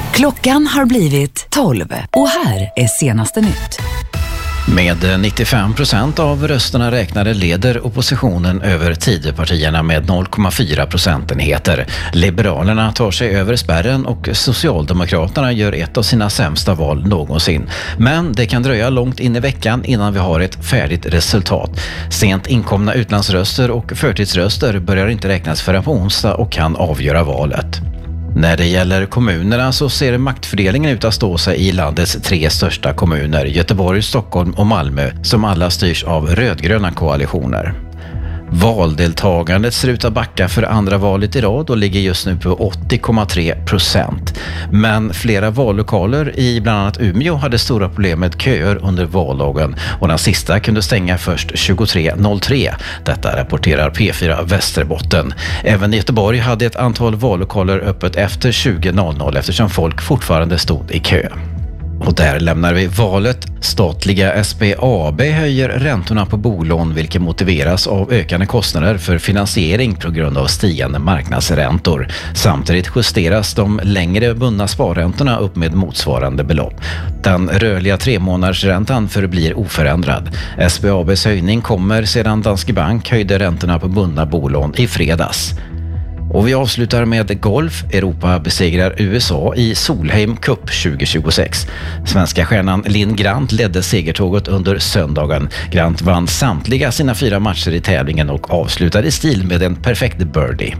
Klockan har blivit 12 och här är senaste nytt. Med 95% av rösterna räknade leder oppositionen över Tidöpartierna med 0,4 procentenheter. Liberalerna tar sig över spärren och Socialdemokraterna gör ett av sina sämsta val någonsin. Men det kan dröja långt in i veckan innan vi har ett färdigt resultat. Sent inkomna utlandsröster och förtidsröster börjar inte räknas förrän på onsdag och kan avgöra valet. När det gäller kommunerna så ser maktfördelningen ut att stå sig i landets 3 största kommuner, Göteborg, Stockholm och Malmö, som alla styrs av rödgröna koalitioner. Valdeltagandet ser ut att backa för andra valet i rad och ligger just nu på 80,3%. Men flera vallokaler i bland annat Umeå hade stora problem med köer under valdagen och den sista kunde stänga först 23.03. Detta rapporterar P4 Västerbotten. Även i Göteborg hade ett antal vallokaler öppet efter 20.00 eftersom folk fortfarande stod i kö. Och där lämnar vi valet. Statliga SBAB höjer räntorna på bolån vilket motiveras av ökande kostnader för finansiering på grund av stigande marknadsräntor. Samtidigt justeras de längre bundna sparräntorna upp med motsvarande belopp. Den rörliga 3-månadersräntan förblir oförändrad. SBABs höjning kommer sedan Danske Bank höjde räntorna på bundna bolån i fredags. Och vi avslutar med golf. Europa besegrar USA i Solheim Cup 2026. Svenska stjärnan Linn Grant ledde segertåget under söndagen. Grant vann samtliga sina 4 matcher i tävlingen och avslutade i stil med en perfekt birdie.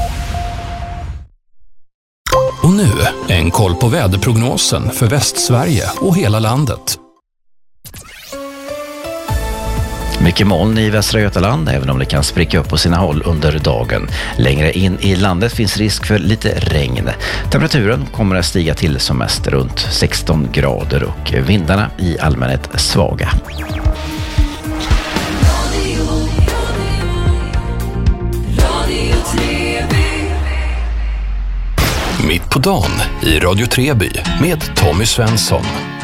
Och nu en koll på väderprognosen för Västsverige och hela landet. Mycket moln i Västra Götaland, även om det kan spricka upp på sina håll under dagen. Längre in i landet finns risk för lite regn. Temperaturen kommer att stiga till som mest runt 16 grader och vindarna i allmänhet svaga. Mitt på dagen i Radio Treby med Tommy Svensson.